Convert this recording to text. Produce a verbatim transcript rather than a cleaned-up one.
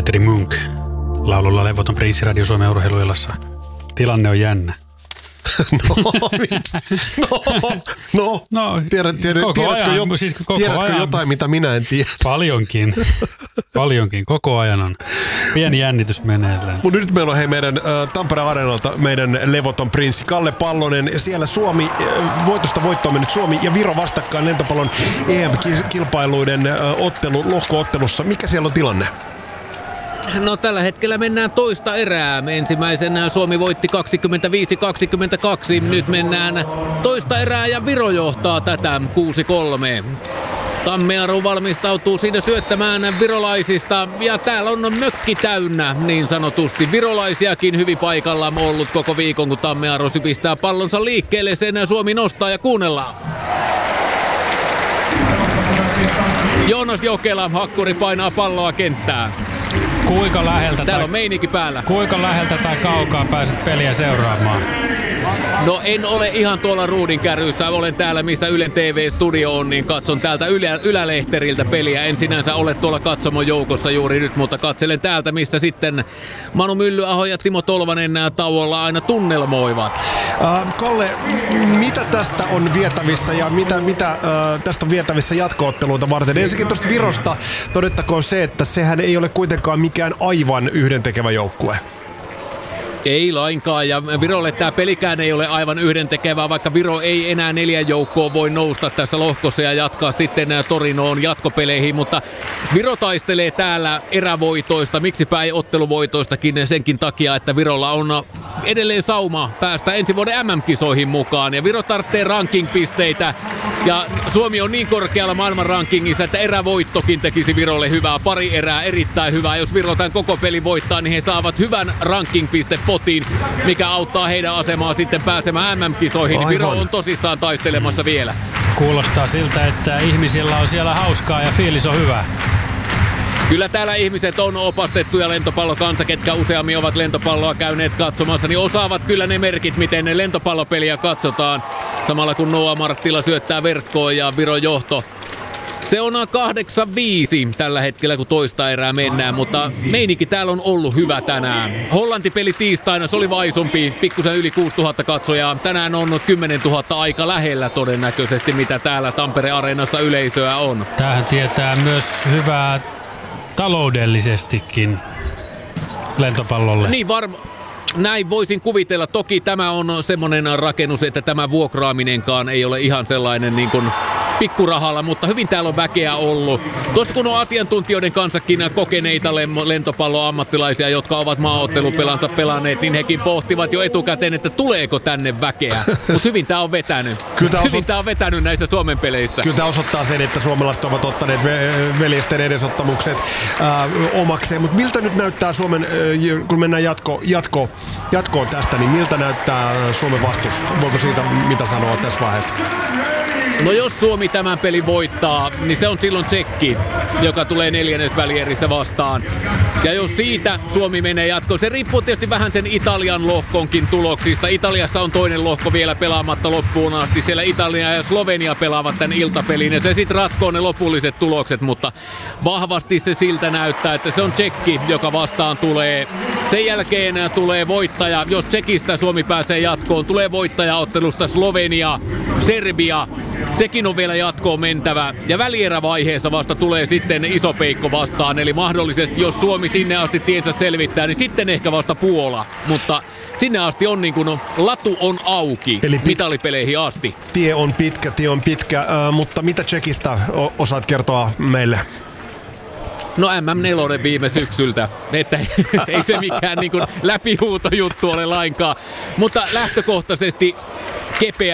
Petteri Munk laululla Levoton prinssi Radio Suomen urheiluillassa. Tilanne on jännä. no, no, no, no tiedät, tiedät, koko tiedätkö, ajan, jo, siis koko tiedätkö ajan, jotain, mitä minä en tiedä? Paljonkin, paljonkin. Koko ajan on pieni jännitys meneillään. Mutta nyt meillä on hei meidän äh, Tampereen Areenalta meidän levoton prinssi Kalle Pallonen. Siellä Suomi, äh, voitosta voittoon mennyt Suomi ja Viro vastakkain lentopallon E M-kilpailuiden äh, ottelu, lohko-ottelussa. Mikä siellä on tilanne? No tällä hetkellä mennään toista erää. Ensimmäisenä Suomi voitti kaksikymmentäviisi kaksikymmentäkaksi. Nyt mennään toista erää ja Viro johtaa tätä kuusi kolme. Tammearu valmistautuu siinä syöttämään virolaisista ja täällä on mökki täynnä niin sanotusti. Virolaisiakin hyvin paikalla on ollut koko viikon, kun Tammearu pistää pallonsa liikkeelle. Sen Suomi nostaa ja kuunnellaan. Joonas Jokela, hakkuri painaa palloa kenttään. Kuinka läheltä Täällä tai, on meininki päällä. Kuinka läheltä tai kaukaa pääset peliä seuraamaan? No en ole ihan tuolla ruudin kärryssä. Olen täällä, missä Ylen T V-studio on, niin katson täältä ylä, ylälehteriltä peliä. En sinänsä ole tuolla katsomon joukossa juuri nyt, mutta katselen täältä, mistä sitten Manu Myllyaho ja Timo Tolvanen tauolla aina tunnelmoivat. Äh, Kalle, mitä tästä on vietävissä ja mitä, mitä äh, tästä on vietävissä jatko-otteluita varten? Ensinnäkin tuosta Virosta todettakoon se, että sehän ei ole kuitenkaan mikään aivan yhdentekevä joukkue. Ei lainkaan, ja Virolle tämä pelikään ei ole aivan yhdentekevää, vaikka Viro ei enää neljä joukkoa voi nousta tässä lohkossa ja jatkaa sitten Torinoon jatkopeleihin, mutta Viro taistelee täällä erävoitoista, miksipä ei otteluvoitoistakin senkin takia, että Virolla on edelleen sauma päästä ensi vuoden M M-kisoihin mukaan, ja Viro tarvitsee ranking-pisteitä, ja Suomi on niin korkealla maailman rankingissa, että erävoittokin tekisi Virolle hyvää, pari erää erittäin hyvää, jos Viro tämän koko pelin voittaa, niin he saavat hyvän ranking-piste potiin, mikä auttaa heidän asemaa sitten pääsemään M M-kisoihin. Aivan. Viro on tosissaan taistelemassa vielä. Kuulostaa siltä, että ihmisillä on siellä hauskaa ja fiilis on hyvä. Kyllä täällä ihmiset on opastettuja lentopallokansa, ketkä useammin ovat lentopalloa käyneet katsomassa, niin osaavat kyllä ne merkit, miten ne lentopallopeliä katsotaan. Samalla kun Noa Marttila syöttää verkkoon ja Viron johto. Se on kahdeksan viisi tällä hetkellä, kun toista erää mennään, mutta meininki täällä on ollut hyvä tänään. Hollanti-peli tiistaina, se oli vaisumpi, pikkusen yli kuusituhatta katsojaa. Tänään on kymmenentuhatta aika lähellä todennäköisesti, mitä täällä Tampereen Areenassa yleisöä on. Tämähän tietää myös hyvää taloudellisestikin lentopallolle. Niin varmaan. Näin voisin kuvitella. Toki tämä on semmoinen rakennus, että tämä vuokraaminenkaan ei ole ihan sellainen niin kuin pikkurahalla, mutta hyvin täällä on väkeä ollut. Tuossa kun on asiantuntijoiden kanssakin kokeneita lentopalloammattilaisia, jotka ovat maaottelupelansa pelanneet, niin hekin pohtivat jo etukäteen, että tuleeko tänne väkeä. Mutta hyvin tää on vetänyt. Tää hyvin osot... tää on vetänyt näissä Suomen peleissä. Kyllä tämä osoittaa sen, että suomalaiset ovat ottaneet ve- veljesten edesottamukset äh, omakseen. Mutta miltä nyt näyttää Suomen, äh, kun mennään jatko, jatko, jatkoon tästä, niin miltä näyttää Suomen vastus? Voiko siitä mitä sanoa tässä vaiheessa? No jos Suomi tämän pelin voittaa, niin se on silloin Tsekki, joka tulee neljännesvälierissä vastaan. Ja jos siitä Suomi menee jatkoon, se riippuu tietysti vähän sen Italian lohkonkin tuloksista. Italiassa on toinen lohko vielä pelaamatta loppuun asti. Siellä Italia ja Slovenia pelaavat tämän iltapelin ja se sitten ratkoo ne lopulliset tulokset, mutta vahvasti se siltä näyttää, että se on Tsekki, joka vastaan tulee. Sen jälkeen tulee voittaja, jos Tsekistä Suomi pääsee jatkoon, tulee voittajaottelusta Slovenia, Serbia. Sekin on vielä jatkoon mentävä. Ja välierävaiheessa vasta tulee sitten iso peikko vastaan. Eli mahdollisesti, jos Suomi sinne asti tiensä selvittää, niin sitten ehkä vasta Puola. Mutta sinne asti on niin kuin latu on auki. Eli pit- mitalipeleihin asti. Tie on pitkä, tie on pitkä. Äh, mutta mitä Tsekistä o- osaat kertoa meille? No M M neljä viime syksyltä, että ei se mikään niin kuin läpihuutojuttu ole lainkaan. Mutta lähtökohtaisesti kepeä